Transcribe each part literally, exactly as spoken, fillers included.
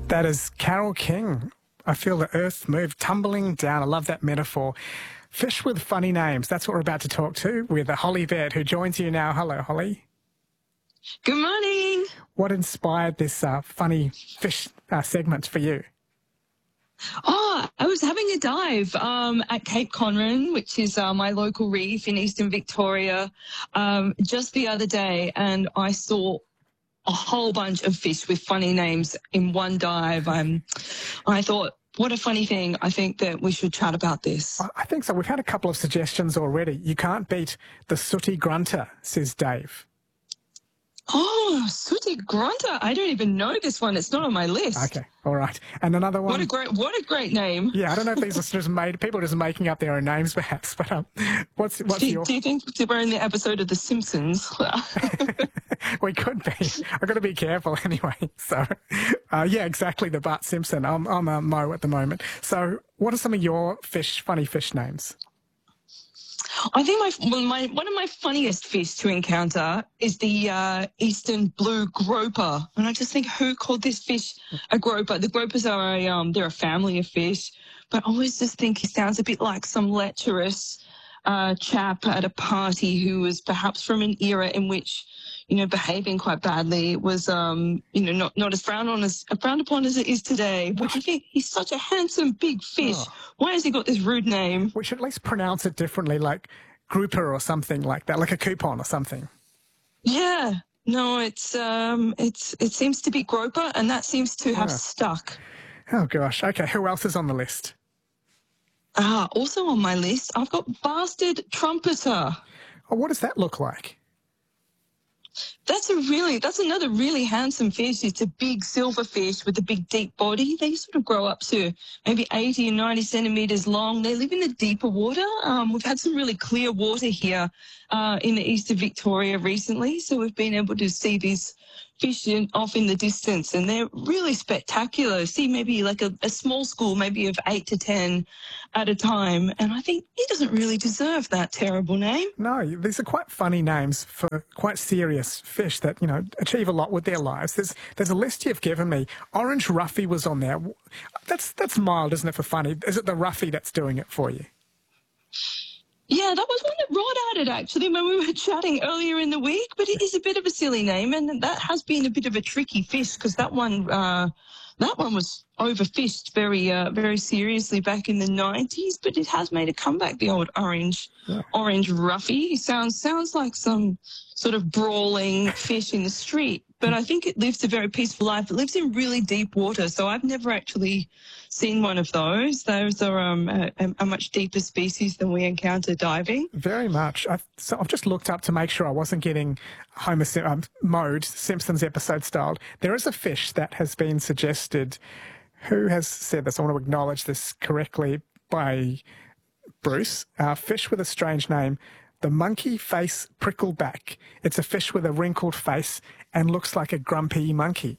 That is Carole King. I feel the earth move tumbling down. I love that metaphor. Fish with funny names. That's what we're about to talk to with Holly Baird, who joins you now. Hello, Holly. Good morning. What inspired this uh, funny fish uh, segment for you? Oh, I was having a dive um, at Cape Conran, which is uh, my local reef in eastern Victoria, um, just the other day, and I saw a whole bunch of fish with funny names in one dive. Um, I thought, what a funny thing. I think that we should chat about this. I think so. We've had a couple of suggestions already. You can't beat the sooty grunter, says Dave. Oh, sooty grunter. I don't even know this one. It's not on my list. Okay, all right. And another one. What a great, what a great name. Yeah, I don't know if these are just made, people are just making up their own names perhaps, but um, what's, what's do, your... Do you think we're in the episode of The Simpsons? We could be. I've got to be careful anyway. So, uh, yeah, exactly, the Bart Simpson. I'm, I'm a Mo at the moment. So what are some of your fish, funny fish names? I think my, well, my one of my funniest fish to encounter is the uh, eastern blue groper, and I just think, who called this fish a groper? The gropers are a um, they're a family of fish, but I always just think he sounds a bit like some lecherous uh, chap at a party who was perhaps from an era in which, you know, behaving quite badly was, um, you know, not, not as frowned on as frowned upon as it is today. Which I think he's such a handsome big fish. Oh. Why has he got this rude name? We should at least pronounce it differently, like grouper or something like that, like a coupon or something. Yeah. No, it's um, it's it seems to be groper, and that seems to have oh. stuck. Oh gosh. Okay. Who else is on the list? Ah, also on my list, I've got bastard trumpeter. Oh, what does that look like? That's a really, that's another really handsome fish. It's a big silver fish with a big deep body. They sort of grow up to maybe eighty and ninety centimetres long. They live in the deeper water. Um, we've had some really clear water here uh, in the east of Victoria recently, so we've been able to see these fish in, off in the distance, and they're really spectacular. See maybe like a, a small school, maybe of eight to ten at a time, and I think he doesn't really deserve that terrible name. No, these are quite funny names for quite serious fish that, you know, achieve a lot with their lives. There's there's a list you've given me. Orange Ruffy was on there. That's that's mild, isn't it, for funny? Is it the Ruffy that's doing it for you? Yeah, that was one that Rod added, actually, when we were chatting earlier in the week, but it is a bit of a silly name, and that has been a bit of a tricky fish, because that one uh, that one was overfished very uh, very seriously back in the nineties, but it has made a comeback, the old orange yeah. orange Ruffy. Sounds, sounds like some sort of brawling fish in the street, but I think it lives a very peaceful life. It lives in really deep water, so I've never actually seen one of those. Those are um, a, a much deeper species than we encounter diving. Very much. I've, so I've just looked up to make sure I wasn't getting Homer Sim um, mode, Simpsons episode styled. There is a fish that has been suggested. Who has said this? I want to acknowledge this correctly by Bruce. Uh, fish with a strange name. The monkey face prickleback. It's a fish with a wrinkled face and looks like a grumpy monkey.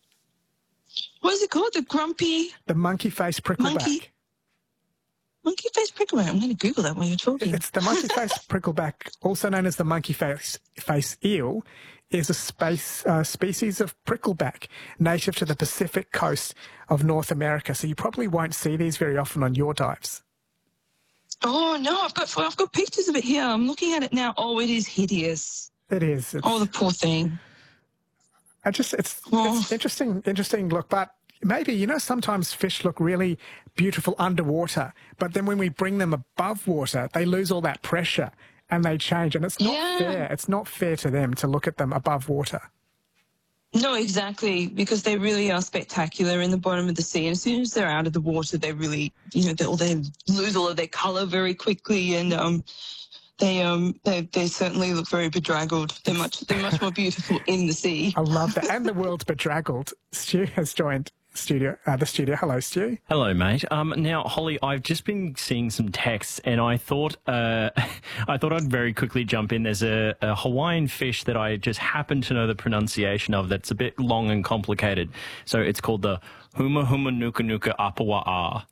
What is it called? The grumpy... The monkey face prickleback. Monkey, monkey face prickleback. I'm going to Google that while you're talking. It's the monkey face prickleback, also known as the monkey face, face eel, is a space, uh, species of prickleback native to the Pacific coast of North America. So you probably won't see these very often on your dives. Oh, no, I've got I've got pictures of it here. I'm looking at it now. Oh, it is hideous. It is. It's, oh, the poor thing. I just, it's, oh. it's interesting, interesting look, but maybe, you know, sometimes fish look really beautiful underwater, but then when we bring them above water, they lose all that pressure and they change, and it's not yeah. fair. It's not fair to them to look at them above water. No, exactly, because they really are spectacular in the bottom of the sea. And as soon as they're out of the water, they really, you know, they, they lose all of their colour very quickly, and um, they um, they they certainly look very bedraggled. They're much they're much more beautiful in the sea. I love that, and the world's bedraggled. Stu has joined studio, uh, the studio. Hello, Stu. Hello, mate. Um, now, Holly, I've just been seeing some texts, and I thought, uh, I thought I'd very quickly jump in. There's a, a Hawaiian fish that I just happen to know the pronunciation of. That's a bit long and complicated. So it's called the Huma Huma Nuka Nuka Apawa'a.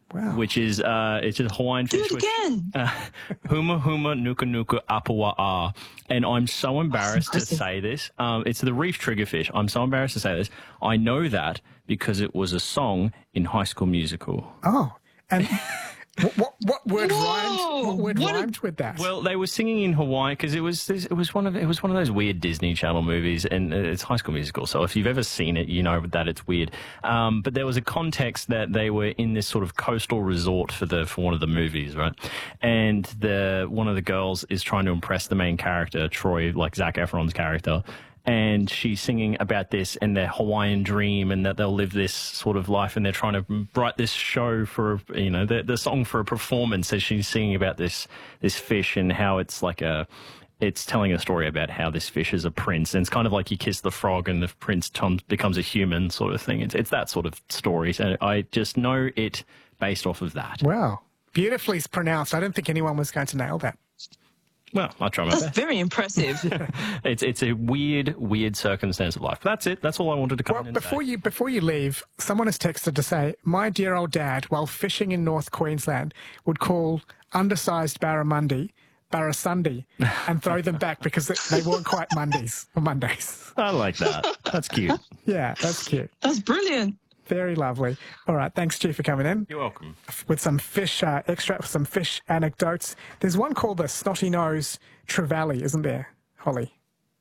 Wow. which is uh, it's a Hawaiian Do fish. it which- again. Uh, huma huma nuka nuka apawa a. And I'm so embarrassed to impressive. say this. Um, it's the reef triggerfish. I'm so embarrassed to say this. I know that because it was a song in High School Musical. Oh, and what, what, what word Whoa, rhymed? What word what a- rhymed with that? Well, they were singing in Hawaii because it was it was one of it was one of those weird Disney Channel movies, and it's High School Musical. So if you've ever seen it, you know that it's weird. Um, but there was a context that they were in this sort of coastal resort for the for one of the movies, right? And the one of the girls is trying to impress the main character, Troy, like Zac Efron's character. And she's singing about this and their Hawaiian dream, and that they'll live this sort of life, and they're trying to write this show for, you know, the, the song for a performance as she's singing about this this fish and how it's like a, it's telling a story about how this fish is a prince, and it's kind of like you kiss the frog and the prince tom- becomes a human sort of thing. It's it's that sort of story. So I just know it based off of that. Wow. Beautifully pronounced. I don't think anyone was going to nail that. Well, I try my That's best. very impressive. It's it's a weird, weird circumstance of life. But that's it. That's all I wanted to come Well, in and before say. you before you leave, someone has texted to say, my dear old dad, while fishing in North Queensland, would call undersized barramundi barrasundi and throw them back because they weren't quite Mondays or Mondays. I like that. That's cute. Yeah, that's cute. That's brilliant. Very lovely. All right, thanks, Stu, for coming in. You're welcome. With some fish uh, extract, some fish anecdotes. There's one called the snotty nose trevally, isn't there, Holly?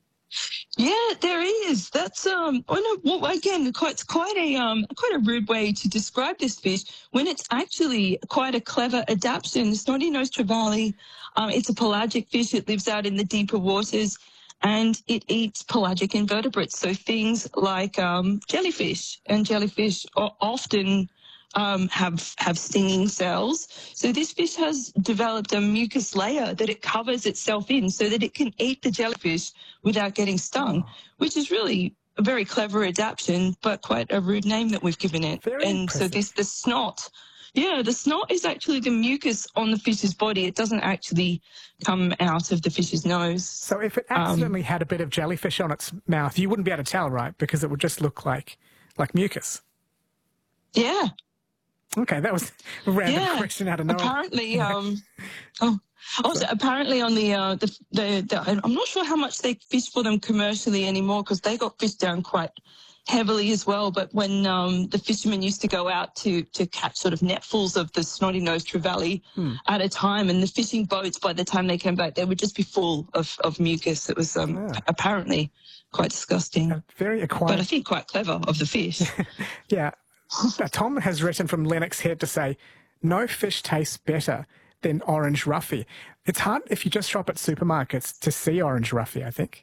Yeah, there is. That's um. Oh no, well, again, quite it's quite a um quite a rude way to describe this fish when it's actually quite a clever adaptation. The snotty-nosed trevally, um, it's a pelagic fish. It lives out in the deeper waters, and it eats pelagic invertebrates. So things like um jellyfish, and jellyfish are often um, have have stinging cells. So this fish has developed a mucus layer that it covers itself in so that it can eat the jellyfish without getting stung, which is really a very clever adaptation, but quite a rude name that we've given it. Very and so impressive. this the snot, yeah, the snot is actually the mucus on the fish's body. It doesn't actually come out of the fish's nose. So if it accidentally had a bit of jellyfish on its mouth, you wouldn't be able to tell, right? Because it would just look like like mucus. Yeah. Okay, that was a random Yeah, question out of nowhere. apparently, um, oh, also apparently on the, uh, the, the, the, I'm not sure how much they fish for them commercially anymore because they got fished down quite heavily as well. But when um, the fishermen used to go out to to catch sort of netfuls of the snotty-nosed trevally Hmm. at a time, and the fishing boats, by the time they came back, they would just be full of, of mucus. It was um, Yeah. apparently quite disgusting, A very but I acquired. think quite clever of the fish. Yeah. Uh, Tom has written from Lennox Head to say, no fish tastes better than orange roughy. It's hard if you just shop at supermarkets to see orange roughy, I think.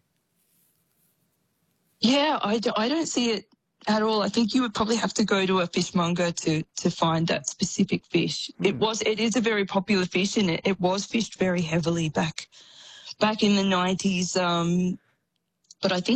Yeah, I, do, I don't see it at all. I think you would probably have to go to a fishmonger to to find that specific fish. It was it is a very popular fish, and it, it was fished very heavily back back in the nineties. Um, but I think